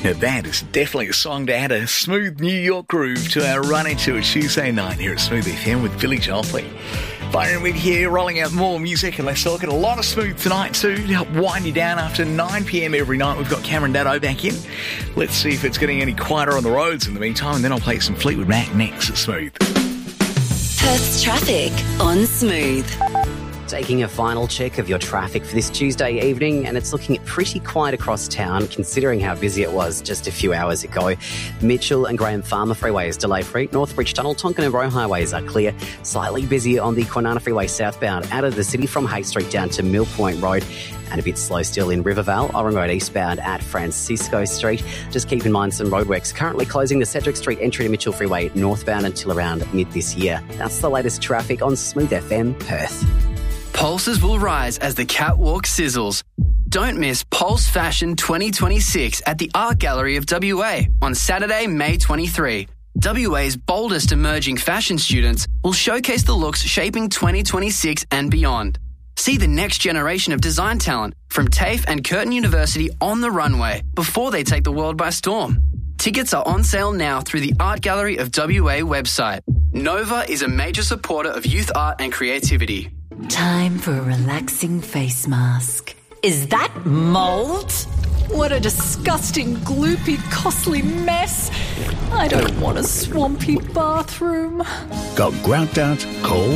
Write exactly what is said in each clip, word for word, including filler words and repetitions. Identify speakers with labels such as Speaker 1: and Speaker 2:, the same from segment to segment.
Speaker 1: Now that is definitely a song to add a smooth New York groove to our run into a Tuesday night here at Smooth F M with Billy Joplin. Byron Witt here, rolling out more music, and let's talk at a lot of smooth tonight too to help wind you down after nine p.m. every night. We've got Cameron Daddo back in. Let's see if it's getting any quieter on the roads in the meantime, and then I'll play some Fleetwood Mac next at Smooth.
Speaker 2: Perth's traffic on Smooth.
Speaker 3: Taking a final check of your traffic for this Tuesday evening, and it's looking pretty quiet across town considering how busy it was just a few hours ago. Mitchell and Graham Farmer Freeway is delay-free. Northbridge Tunnel, Tonkin and Roe highways are clear. Slightly busy on the Kwinana Freeway southbound out of the city from Hay Street down to Mill Point Road. And a bit slow still in Rivervale, Oran Road eastbound at Francisco Street. Just keep in mind some roadworks currently closing the Cedric Street entry to Mitchell Freeway northbound until around mid this year. That's the latest traffic on Smooth F M Perth.
Speaker 4: Pulses will rise as the catwalk sizzles. Don't miss Pulse Fashion twenty twenty-six at the Art Gallery of W A on Saturday, May twenty-third. W A's boldest emerging fashion students will showcase the looks shaping twenty twenty-six and beyond. See the next generation of design talent from TAFE and Curtin University on the runway before they take the world by storm. Tickets are on sale now through the Art Gallery of W A website. Nova is a major supporter of youth art and creativity.
Speaker 5: Time for a relaxing face mask. Is that mould? What a disgusting, gloopy, costly mess. I don't want a swampy bathroom.
Speaker 6: Got grout out? Cool.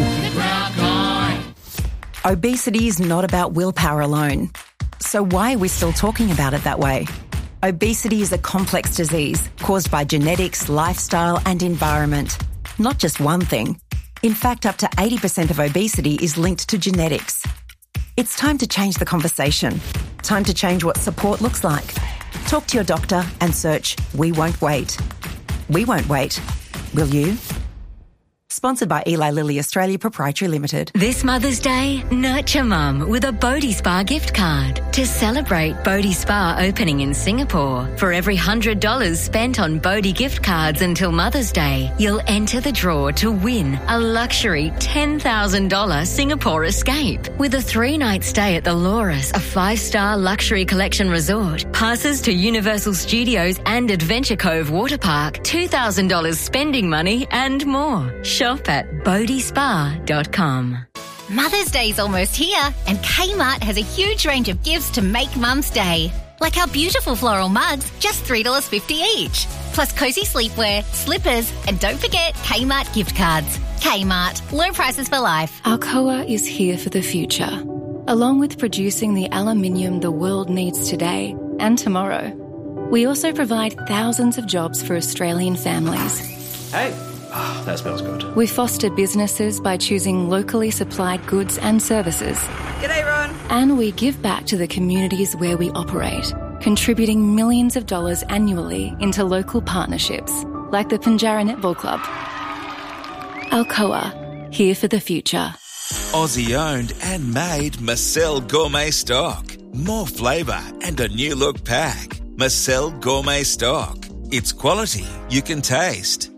Speaker 7: Obesity is not about willpower alone. So why are we still talking about it that way? Obesity is a complex disease caused by genetics, lifestyle and environment. Not just one thing. In fact, up to eighty percent of obesity is linked to genetics. It's time to change the conversation. Time to change what support looks like. Talk to your doctor and search We Won't Wait. We won't wait. Will you? Sponsored by Eli Lilly Australia Proprietary Limited.
Speaker 8: This Mother's Day, nurture Mum with a Bodhi Spa gift card to celebrate Bodhi Spa opening in Singapore. For every one hundred dollars spent on Bodhi gift cards until Mother's Day, you'll enter the draw to win a luxury ten thousand dollars Singapore escape with a three-night stay at the Loris, a five-star luxury collection resort, passes to Universal Studios and Adventure Cove Water Park, two thousand dollars spending money and more. Shop at bodhi spa dot com.
Speaker 9: Mother's Day's almost here, and Kmart has a huge range of gifts to make Mum's Day. Like our beautiful floral mugs, just three dollars fifty each. Plus cosy sleepwear, slippers, and don't forget Kmart gift cards. Kmart, low prices for life.
Speaker 10: Alcoa is here for the future. Along with producing the aluminium the world needs today and tomorrow, we also provide thousands of jobs for Australian families.
Speaker 11: Hey! Oh, that smells good.
Speaker 10: We foster businesses by choosing locally supplied goods and services.
Speaker 12: G'day, Ron.
Speaker 10: And we give back to the communities where we operate, contributing millions of dollars annually into local partnerships, like the Pinjarra Netball Club. Alcoa, here for the future.
Speaker 13: Aussie-owned and made Marcel Gourmet Stock. More flavour and a new look pack. Marcel Gourmet Stock. It's quality you can taste.